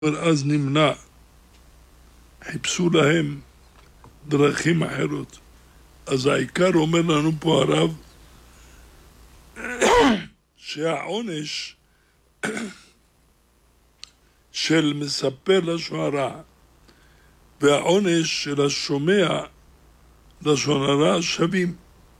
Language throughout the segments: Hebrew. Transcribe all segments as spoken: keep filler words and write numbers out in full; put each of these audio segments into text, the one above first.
אז נמנע, חיפשו להם דרכים אחרות. אז העיקר אומר לנו פה הרב שהעונש של מספר לשון הרע והעונש של השומע לשון הרע שווים,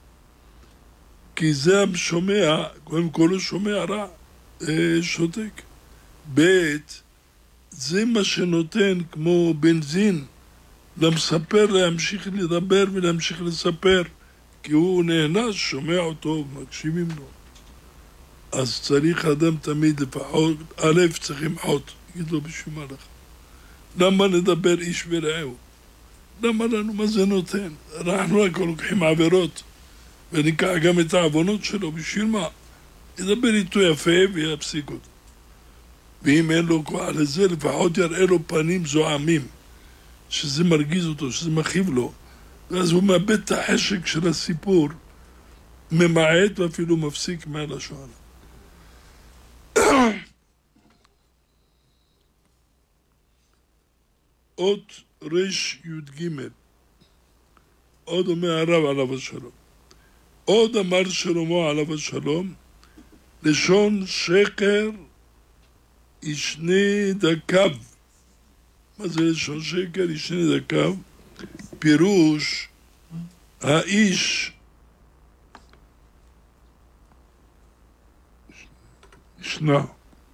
כי זה השומע, קודם כל הוא שומע רע, שותק. בית, זה מה שנותן כמו בנזין למספר להמשיך לדבר ולהמשיך לספר, כי הוא נהנה, שומע אותו, מקשיבים לו. אז צריך אדם תמיד לפחות, א' צריך למחות, יגיד לו בשביל מה לך. למה לדבר איש ורעהו? למה לנו מה זה נותן? אנחנו רק לוקחים עבירות וניקח גם את העוונות שלו, בשביל מה? ידבר איתו יפה ויפסיק אותו. ואם אין לו כוח לזה, לפחות יראה לו פנים זועמים, שזה מרגיז אותו, שזה מכאיב לו, ואז הוא מאבד את החשק של הסיפור, ממעט ואפילו מפסיק מהלשון. אות רש י' ג' עוד אומר הרב עליו השלום. עוד אמר שלמה עליו השלום, לשון שקר ישנה דקב. מה זה לשון שקר ישנה דקב? פירוש, האיש ישנה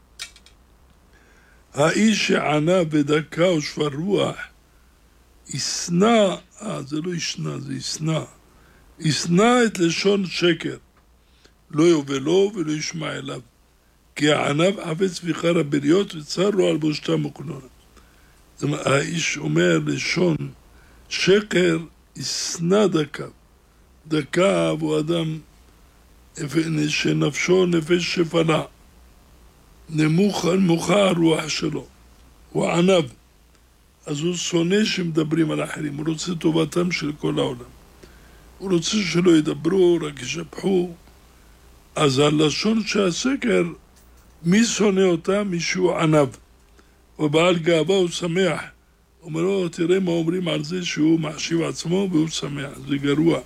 האיש שענה בדקה ושפר רוח ישנא, אה זה לא ישנא, זה ישנא ישנא את לשון שקר, לא יובלו ולא ישמע אליו, כי הענב חפץ ויחר הבריות וצר לו על בושתם וכנונת. האיש אומר לשון שקר ישנא דקה. דקה הוא אדם שנפשו נפש שפלה, נמוכה נמוכה הרוח שלו, הוא ענב, אז הוא שונא שמדברים על אחרים, הוא רוצה טובתם של כל העולם, הוא רוצה שלא ידברו, רק ישפחו. אז הלשון שהסקר, מי שונא אותה? מישהו ענב ובעל גאווה, הוא שמח, אומר לו תראה מה אומרים על זה שהוא מחשיב עצמו והוא שמח, זה גרוע.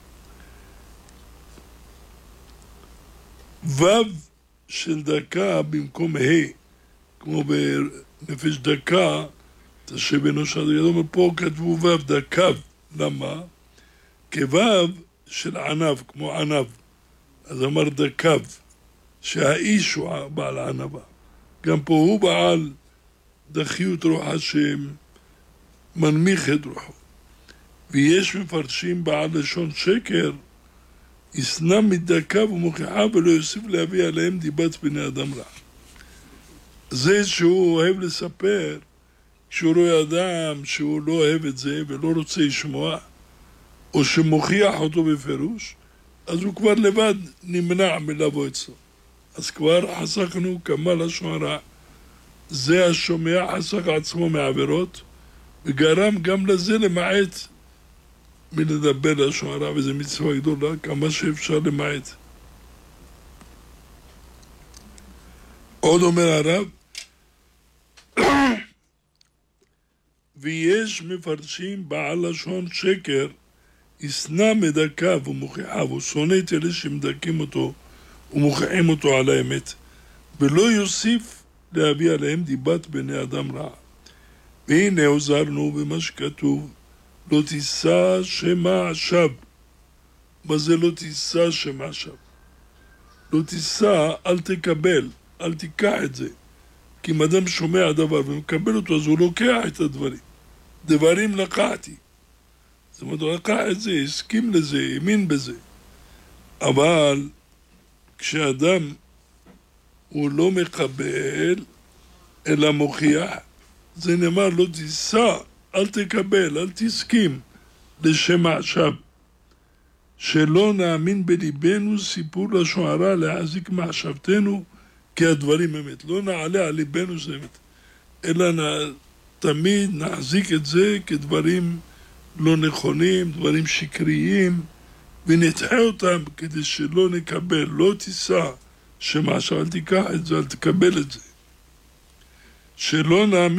וו של דקה במקום ה', כמו בנפש דקה תשב אנוש עד גדול, פה כתבו וו דקה. למה? כוו של ענב, כמו ענב, אז אמר דקה, שהאיש הוא בעל ענבה, גם פה הוא בעל דחיות רוח השם, מנמיך את רוחו. ויש מפרשים בעל לשון שקר ישנא מדקה ומוכיחה ולא יוסיף להביא עליהם דיבת בני אדם רע. זה שהוא אוהב לספר, כשהוא רואה אדם שהוא לא אוהב את זה ולא רוצה לשמוע, או שמוכיח אותו בפירוש, אז הוא כבר לבד נמנע מלבוא אצלו. אז כבר חסכנו כמה לשון רע. זה השומע חסך עצמו מעבירות, וגרם גם לזה למעט מלדבר לשון הרע, וזה מצווה גדולה, כמה שאפשר למעט. עוד אומר הרב, ויש מפרשים בעל לשון שקר, ישנא מדקה ומוכיחה, והוא שונא את אלה שמדקים אותו ומוכיחים אותו על האמת, ולא יוסיף להביא עליהם דיבת בני אדם רע. והנה עוזרנו במה שכתוב, לא תישא שמע שווא. מה זה לא תישא שמע שווא? לא תישא, אל תקבל, אל תיקח את זה. כי אם אדם שומע דבר ומקבל אותו, אז הוא לוקח את הדברים. דברים לקחתי. זאת אומרת, הוא לקח את זה, הסכים לזה, האמין בזה. אבל כשאדם הוא לא מקבל, אלא מוכיח, זה נאמר לא תישא, אל תקבל, אל תסכים לשמע שווא. שלא נאמין בליבנו סיפור לשון הרע להחזיק מחשבתנו כי הדברים אמת. לא נעלה על ליבנו זה אמת, אלא נ... תמיד נחזיק את זה כדברים לא נכונים, דברים שקריים, ונדחה אותם כדי שלא נקבל. לא תישא שמע שווא, אל תיקח את זה, אל תקבל את זה. שלא נאמין